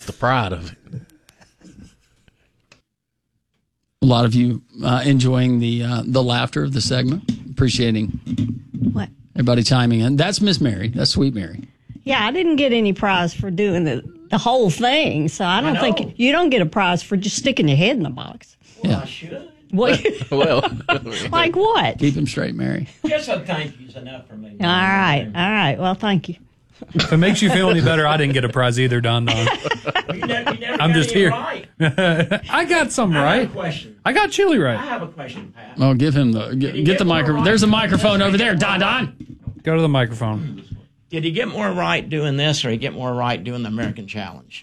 the pride of it. A lot of you enjoying the laughter of the segment, appreciating What? everybody chiming in. That's Miss Mary. That's Sweet Mary. Yeah, I didn't get any prize for doing the whole thing, so I don't think you don't get a prize for just sticking your head in the box. Yeah. I should. What? Well, Like what? Keep him straight, Mary. Just a thank you's enough for me. All right. Well, thank you. If it makes you feel any better, I didn't get a prize either, Don Don. You never I'm got just any here. Right. I got some I have right. a question. I got chili I right. have a question, Pat. Oh, give him get the microphone. There's a microphone over there. Don Don. Go to the microphone. Did he get more right doing this, or he get more right doing the American Challenge?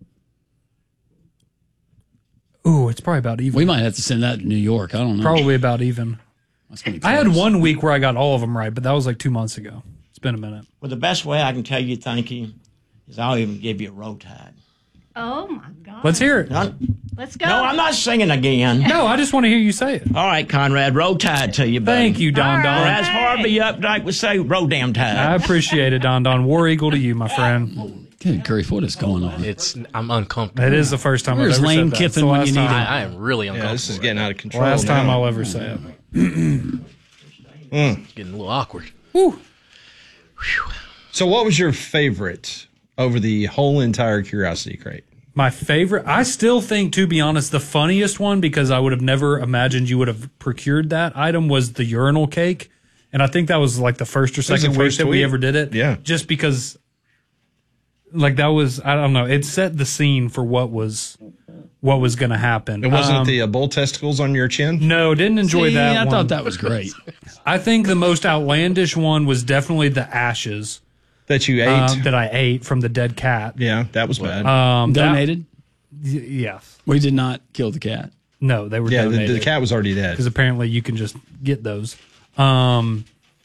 Ooh, it's probably about even. We might have to send that to New York. I don't know. Probably about even. That's gonna be I had close. 1 week where I got all of them right, but that was like 2 months ago. It's been a minute. Well, the best way I can tell you thank you is I'll even give you a roll tide. Oh my God. Let's hear it. Let's go. No, I'm not singing again. No, I just want to hear you say it. All right, Conrad, roll tide to you, buddy. Thank you, Don All Don. Or right. as Harvey Updike would say, roll damn I tide. appreciate it, Don Don. War Eagle to you, my friend. Good grief, what is going on? I'm uncomfortable. It is the first time Where's I've ever Lane said that. It's the Kiffin when last you need time- him? I am really uncomfortable. Yeah, this is getting out of control. Last time now. I'll ever say it. It's getting a little awkward. So, what was your favorite over the whole entire Curiosity Crate? My favorite, I still think, to be honest, the funniest one, because I would have never imagined you would have procured that item, was the urinal cake. And I think that was like the first or was the second week first that we week. ever did it. Yeah. Just because, like, that was, I don't know, it set the scene for what was going to happen. It wasn't the bull testicles on your chin? No, didn't enjoy See, that I one. thought that was great. I think the most outlandish one was definitely the ashes That you ate? that I ate from the dead cat. Yeah, that was bad. Donated? Yes. We did not kill the cat. No, they were yeah, donated. the cat was already dead. Because apparently you can just get those. That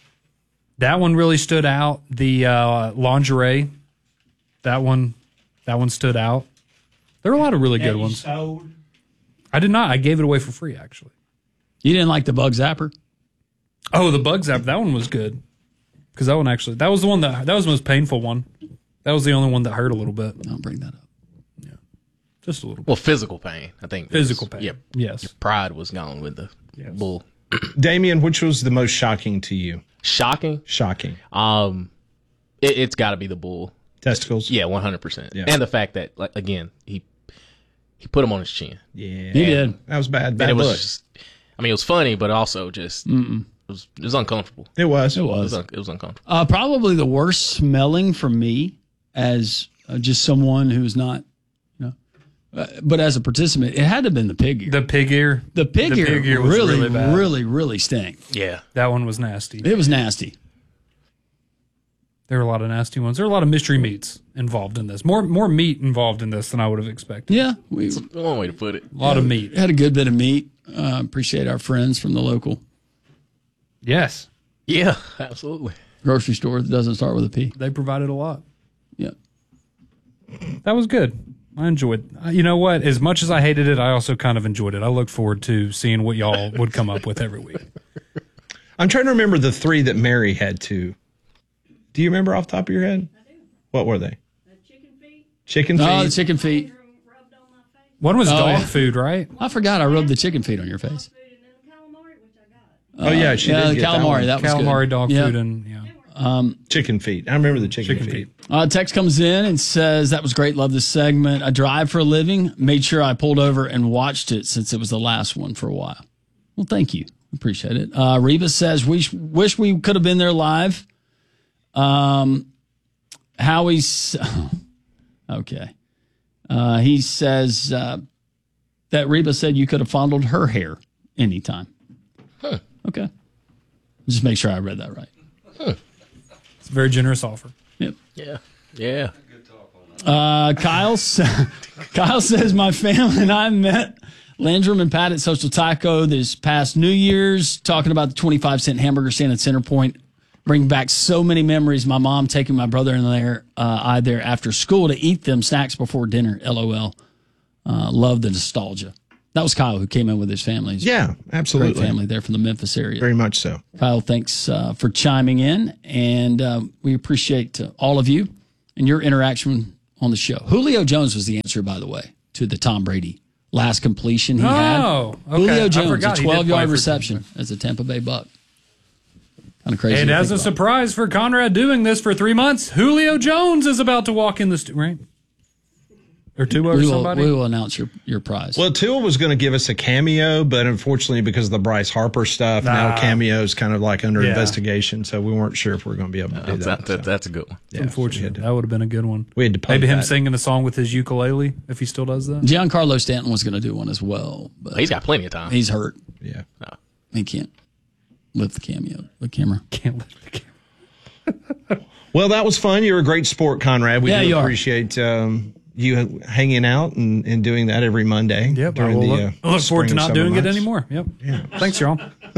one really stood out. The lingerie, that one stood out. There were a lot of really good ones. Sold. I did not. I gave it away for free, actually. You didn't like the bug zapper? Oh, the bug zap. That one was good. Because that one actually, that was the one that was the most painful one. That was the only one that hurt a little bit. I'll bring that up. Just a little bit. Well, physical pain, I think. Physical pain. Yep. Yes. Pride was gone with the bull. Damien, which was the most shocking to you? Shocking. Shocking. It's got to be the bull. Testicles? Yeah, 100%. Yeah. And the fact that, like, again, he put him on his chin. Yeah. He did. That was bad. And Bad it was look. just, I mean, it was funny, but also just it was uncomfortable. It was. It was. It was uncomfortable. Probably the worst smelling for me as just someone who's not, but as a participant, it had to have been the pig ear. The pig ear. The pig ear was really, bad. really stank. Yeah. That one was nasty. It was nasty. There were a lot of nasty ones. There were a lot of mystery meats involved in this. More meat involved in this than I would have expected. Yeah, we One way to put it. A lot of meat. had a good bit of meat. Appreciate our friends from the local Yes. Yeah, absolutely. grocery store that doesn't start with a P. They provided a lot. Yeah. That was good. I enjoyed it. You know what? As much as I hated it, I also kind of enjoyed it. I look forward to seeing what y'all would come up with every week. I'm trying to remember the three that Mary had to. Do you remember off the top of your head? I do. What were they? Chicken feet. Chicken feet. Oh, the chicken feet. Rubbed on my face. One was dog yeah. food, right? I forgot I rubbed the chicken feet on your face. Food and then the calamari, which I got. Oh, yeah, she Yeah, did the get that calamari. one. That was Calamari, good. dog Yeah. food, and Chicken feet. I remember the chicken feet. Text comes in and says, that was great. Love this segment. I drive for a living. Made sure I pulled over and watched it since it was the last one for a while. Well, thank you. Appreciate it. Reba says, wish we could have been there live. Howie's, okay. He says that Reba said you could have fondled her hair anytime. Huh. Okay. Just make sure I read that right. it's a very generous offer. Yep. Yeah. Yeah. Kyle says my family and I met Landrum and Pat at Social Taco this past New Year's, talking about the 25-cent hamburger stand at Center Point. Bring back so many memories. My mom taking my brother in there, I there after school to eat them snacks before dinner. LOL. Love the nostalgia. That was Kyle who came in with his family. Yeah, absolutely. Great family there from the Memphis area. Very much so. Kyle, thanks for chiming in, and we appreciate all of you and your interaction on the show. Julio Jones was the answer, by the way, to the Tom Brady last completion he had. Okay. Julio Jones, a he did play 12-yard for reception as a Tampa Bay Buck. Kind of crazy. And as a surprise for Conrad doing this for 3 months, Julio Jones is about to walk in the right? Or Tua or somebody? We will announce your prize. Well, Tua was going to give us a cameo, but unfortunately, because of the Bryce Harper stuff, now cameo's kind of like under investigation, so we weren't sure if we were going to be able to do that. That's a good one. Yeah, unfortunate. That would have been a good one. We had to maybe him singing a song with his ukulele, if he still does that. Giancarlo Stanton was going to do one as well. But he's got plenty of time. He's hurt. Yeah. No. He can't lift the camera. Can't lift the camera. Well, that was fun. You're a great sport, Conrad. We do appreciate you hanging out and doing that every Monday. Yep. During I look forward to not doing it anymore. Yep. Yeah. Thanks, y'all.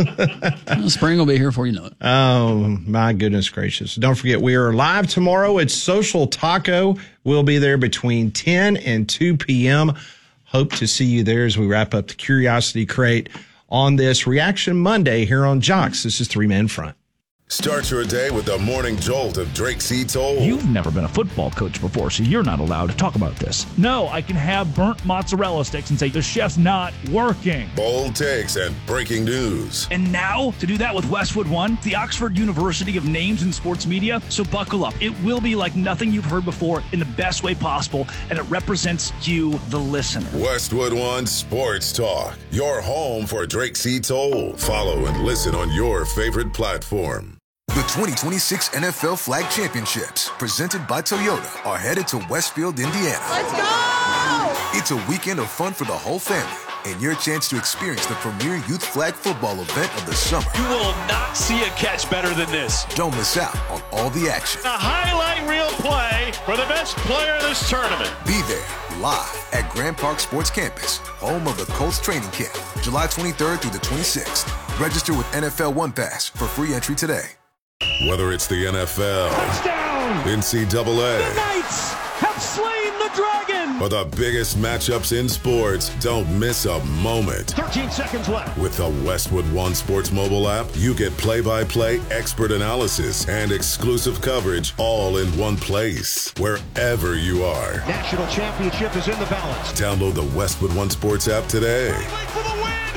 Spring will be here before you know it. Oh, my goodness gracious. Don't forget, we are live tomorrow at Social Taco. We'll be there between 10 and 2 p.m. Hope to see you there as we wrap up the Curiosity Crate on this Reaction Monday here on Jocks. This is Three Man Front. Start your day with the morning jolt of Drake C. Toll. You've never been a football coach before, so you're not allowed to talk about this. No, I can have burnt mozzarella sticks and say the chef's not working. Bold takes and breaking news. And now, to do that with Westwood One, the Oxford University of Names in Sports Media. So buckle up. It will be like nothing you've heard before in the best way possible, and it represents you, the listener. Westwood One Sports Talk, your home for Drake C. Toll. Follow and listen on your favorite platform. The 2026 NFL Flag Championships, presented by Toyota, are headed to Westfield, Indiana. Let's go! It's a weekend of fun for the whole family and your chance to experience the premier youth flag football event of the summer. You will not see a catch better than this. Don't miss out on all the action. A highlight reel play for the best player of this tournament. Be there live at Grand Park Sports Campus, home of the Colts training camp, July 23rd through the 26th. Register with NFL One Pass for free entry today. Whether it's the NFL, Touchdown! NCAA, the Knights have slain the dragon, or the biggest matchups in sports, don't miss a moment. 13 seconds left. With the Westwood One Sports mobile app, you get play-by-play expert analysis and exclusive coverage all in one place, wherever you are. National championship is in the balance. Download the Westwood One Sports app today. For the win!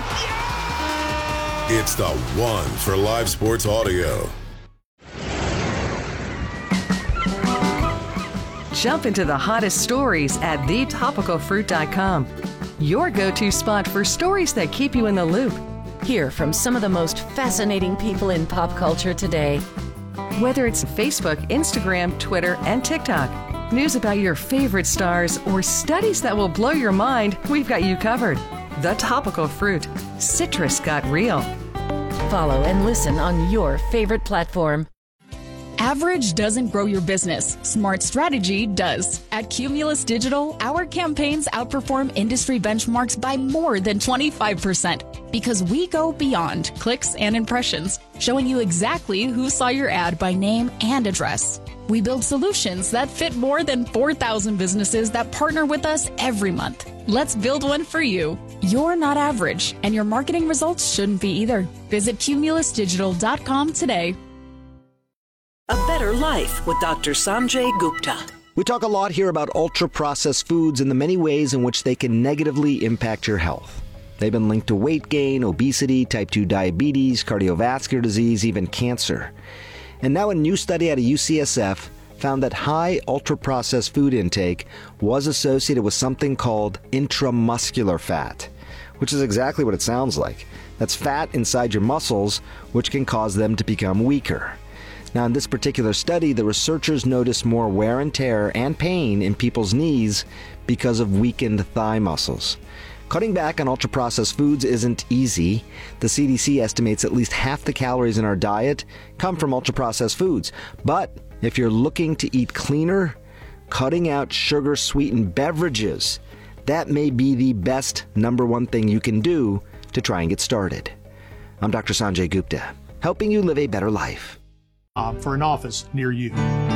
Yeah! It's the one for live sports audio. Jump into the hottest stories at thetopicalfruit.com. Your go-to spot for stories that keep you in the loop. Hear from some of the most fascinating people in pop culture today. Whether it's Facebook, Instagram, Twitter, and TikTok, news about your favorite stars, or studies that will blow your mind, we've got you covered. The Topical Fruit. Citrus got real. Follow and listen on your favorite platform. Average doesn't grow your business. Smart strategy does. At Cumulus Digital, our campaigns outperform industry benchmarks by more than 25% because we go beyond clicks and impressions, showing you exactly who saw your ad by name and address. We build solutions that fit more than 4,000 businesses that partner with us every month. Let's build one for you. You're not average, and your marketing results shouldn't be either. Visit cumulusdigital.com today. A Better Life with Dr. Sanjay Gupta. We talk a lot here about ultra-processed foods and the many ways in which they can negatively impact your health. They've been linked to weight gain, obesity, type 2 diabetes, cardiovascular disease, even cancer. And now a new study out of UCSF found that high ultra-processed food intake was associated with something called intramuscular fat, which is exactly what it sounds like. That's fat inside your muscles, which can cause them to become weaker. Now, in this particular study, the researchers noticed more wear and tear and pain in people's knees because of weakened thigh muscles. Cutting back on ultra-processed foods isn't easy. The CDC estimates at least half the calories in our diet come from ultra-processed foods. But if you're looking to eat cleaner, cutting out sugar-sweetened beverages, that may be the best number one thing you can do to try and get started. I'm Dr. Sanjay Gupta, helping you live a better life. For an office near you.